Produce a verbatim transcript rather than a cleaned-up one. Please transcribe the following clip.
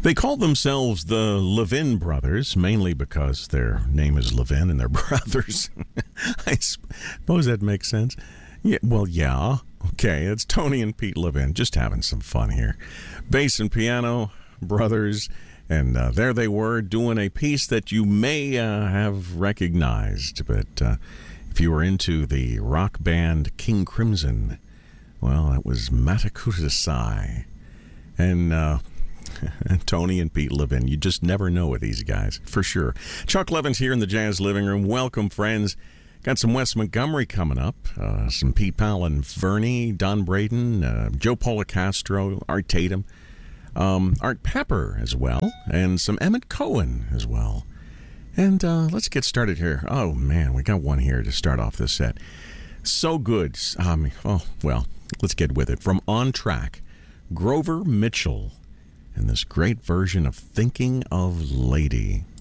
They call themselves the Levin brothers, mainly because their name is Levin and they're brothers. I suppose that makes sense. Yeah, well, yeah. Okay, it's Tony and Pete Levin, just having some fun here. Bass and piano, brothers, and uh, there they were doing a piece that you may uh, have recognized. But uh, if you were into the rock band King Crimson, well, it was Matakutasai. And... Uh, Tony and Pete Levin. You just never know with these guys, for sure. Chuck Levin's here in the Jazz Living Room. Welcome, friends. Got some Wes Montgomery coming up, uh, some Pete Powell and Vernie, Don Braden, uh, Joe Policastro, Art Tatum, um, Art Pepper as well, and some Emmett Cohen as well. And uh, let's get started here. Oh, man, we got one here to start off this set. So good. Um, oh, well, let's get with it. From On Track, Grover Mitchell. And this great version of Thinking of Lady.